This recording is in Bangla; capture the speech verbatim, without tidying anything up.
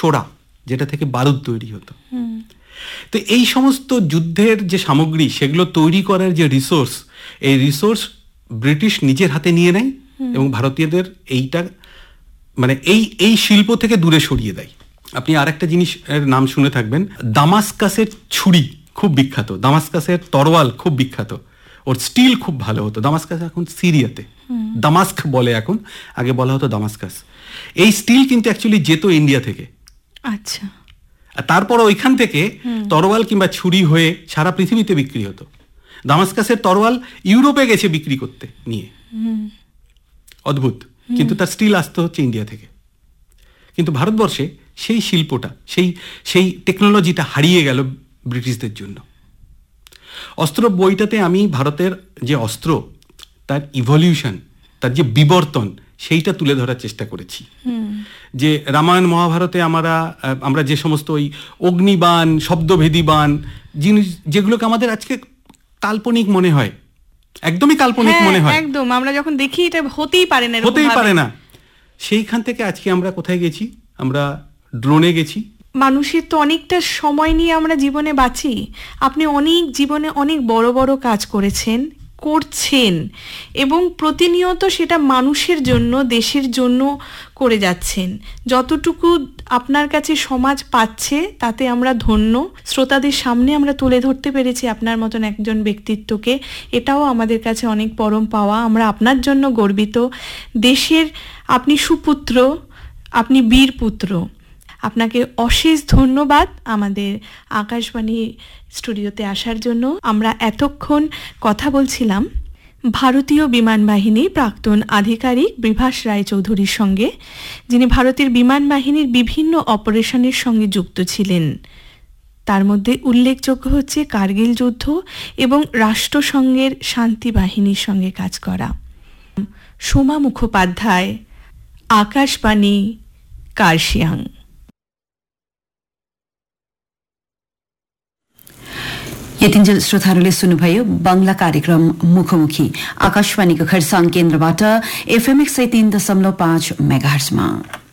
সোরা, যেটা থেকে বারুদ তৈরি হতো। তো এই সমস্ত যুদ্ধের যে সামগ্রী, সেগুলো তৈরি করার যে রিসোর্স, এই রিসোর্স ব্রিটিশ নিজের হাতে নিয়ে নেয় এবং ভারতীয়দের এইটা মানে এই এই শিল্প থেকে দূরে সরিয়ে দেয়। আপনি আর একটা জিনিসের নাম শুনে থাকবেন, দামাস্কাসের ছুরি খুব বিখ্যাত, দামাস্কাসের তরোয়াল খুব বিখ্যাত, ওর স্টিল খুব ভালো হতো। দামাস্কাস এখন সিরিয়াতে, দামাস্ক বলে এখন, আগে বলা হতো দামাস্কাস। এই স্টিল কিন্তু অ্যাকচুয়ালি যেত ইন্ডিয়া থেকে। আচ্ছা। তারপর ওইখান থেকে তরোয়াল কিংবা ছুরি হয়ে সারা পৃথিবীতে বিক্রি হতো। দামাস্কাসের তরোয়াল ইউরোপে গেছে বিক্রি করতে নিয়ে, অদ্ভুত, কিন্তু তার স্টিল আসতে হচ্ছে ইন্ডিয়া থেকে। কিন্তু ভারতবর্ষে সেই শিল্পটা, সেই সেই টেকনোলজিটা হারিয়ে গেল ব্রিটিশদের জন্য। অস্ত্র বইটাতে আমি ভারতের যে অস্ত্র, তার ইভলিউশন, তার যে বিবর্তন, সেইটা তুলে ধরার চেষ্টা করেছি। যে রামায়ণ মহাভারতে আমরা আমরা যে সমস্ত ওই অগ্নিবাণ, শব্দভেদী বাণ জিনিস, যেগুলোকে আমাদের আজকে কাল্পনিক মনে হয়, একদমই কাল্পনিক মনে হয়, একদম আমরা যখন দেখি এটা হতেই পারে না, হতেই পারে না, সেইখান থেকে আজকে আমরা কোথায় গেছি? আমরা ড্রোনে গেছি। মানুষের তো অনেকটা সময় নিয়ে আমরা জীবনে বাঁচি। আপনি অনেক জীবনে অনেক বড় বড় কাজ করেছেন, করছেন, এবং প্রতিনিয়ত সেটা মানুষের জন্য, দেশের জন্য করে যাচ্ছেন। যতটুকু আপনার কাছে সমাজ পাচ্ছে তাতে আমরা ধন্য। শ্রোতাদের সামনে আমরা তুলে ধরতে পেরেছি আপনার মতন একজন ব্যক্তিত্বকে, এটাও আমাদের কাছে অনেক পরম পাওয়া। আমরা আপনার জন্য গর্বিত। দেশের আপনি সুপুত্র, আপনি বীর পুত্র। আপনাকে অশেষ ধন্যবাদ আমাদের আকাশবাণী স্টুডিওতে আসার জন্য। আমরা এতক্ষণ কথা বলছিলাম ভারতীয় বিমান বাহিনীর প্রাক্তন আধিকারিক বিভাস রায়চৌধুরীর সঙ্গে, যিনি ভারতের বিমান বাহিনীর বিভিন্ন অপারেশনের সঙ্গে যুক্ত ছিলেন। তার মধ্যে উল্লেখযোগ্য হচ্ছে কার্গিল যুদ্ধ এবং রাষ্ট্রসংঘের শান্তি বাহিনীর সঙ্গে কাজ করা। সোমা মুখোপাধ্যায়, आकाशवाणी कार्शियांग। यतिन्जेल श्रोताहरूले सुन्नुभयो बंगला कार्यक्रम मुखोमुखी आकाशवाणीको खरसाङ केन्द्रबाट एफएम एक सय तीन दशमलव पाँच मेगाहर्जमा।